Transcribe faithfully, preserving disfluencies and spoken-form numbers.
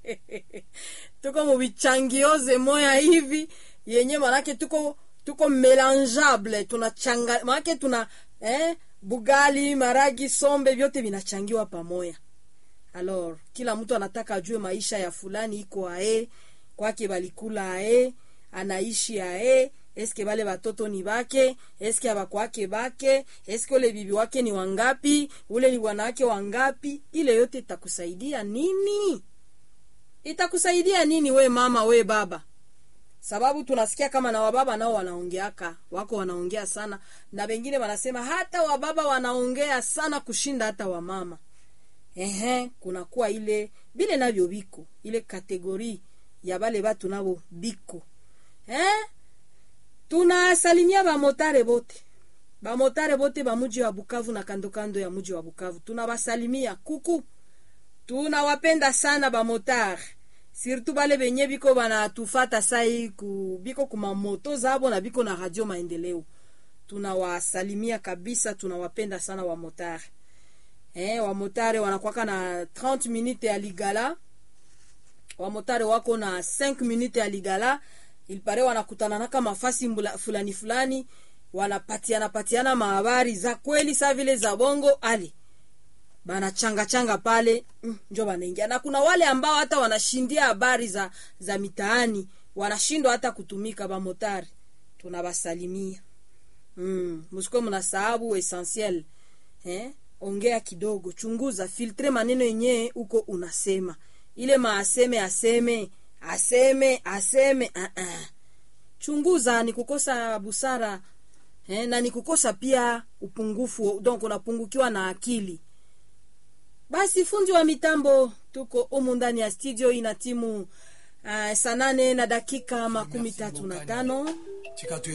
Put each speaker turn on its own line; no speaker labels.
tuko mbichangioze moya hivi yenye manake tuko tuko melangeable, tunachanga manake tuna eh bugali, maragi, sombe vyote vinachangiwa pamoja. Alors kila mtu anataka ajue maisha ya fulani iko ae, kwake balikula ae, anaishi ae, eske bale batoto ni bake, eske abakwake bake, eske ule bibi wake ni wangapi, ule ni wanawake wangapi. Ile yote itakusaidia nini? Itakusaidia nini we mama, we baba? Sababu tunasikia kama na wababa nao wanaongeaka, wako wanaongea sana, na wengine wanasema hata wababa wanaongea sana kushinda hata wamama. Ehe, kuna kuwa ile bile navyo biko, ile kategori ya bale batu nabo biko. Eh? Tunasalimia ba motare bote. Ba motare bote ba muji wa Bukavu na kando kando ya muji wa Bukavu. Tunawasalimia kuku. Tunawapenda sana ba motare. Surtout bale benye biko bana tufata sai ku biko kuma moto zabo na biko na radio Maendeleo. Tunawasalimia kabisa, tunawapenda sana wa motare. Eh, wa motare wanakuwa na trente minutes ya Ligala. Wa motare wako na cinq minutes ya Ligala. Ilipare wanakutana na kama fasi mbula, fulani fulani, wanapatiana patiana mahabari za kweli sa vile za bongo ali. Bana changa changa pale, mm, njo banaingia. Na kuna wale ambao hata wanashindia habari za za mitaani, wanashindwa hata kutumika ba motari. Tunabasalimia. Mm, msiko mnasahabu essentiel. Eh? Ongea kidogo, chunguza, filtre maneno yenyewe uko unasema. Ile maaseme aseme, aseme, aseme, a uh a. -uh. Chunguza ni kukosa busara, eh, na ni kukosa pia upungufu, donc unapungukiwa na akili. Basi fundi wa mitambo, tuko umu ndani ya studio ina timu uh, saa nane na dakika makumi tatu na tano.